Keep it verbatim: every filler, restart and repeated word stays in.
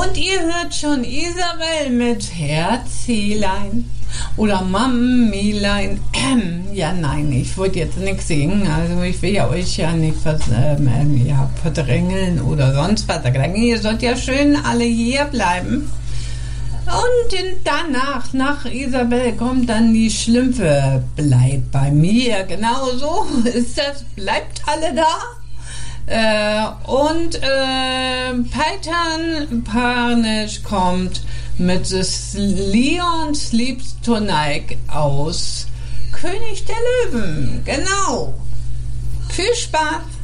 Und ihr hört schon Isabel mit Herzelein oder Mamilein. Ähm, ja, nein, ich wollte jetzt nichts singen. Also ich will ja euch ja nicht was, ähm, ja, verdrängeln oder sonst was. Ihr sollt ja schön alle hier bleiben. Und danach, nach Isabel, kommt dann die Schlümpfe. Bleibt bei mir. Genau so ist das. Bleibt alle da. Äh, und äh, Peitan Panisch kommt mit des Leon Sleeps Tonight aus König der Löwen. Genau. Viel Spaß.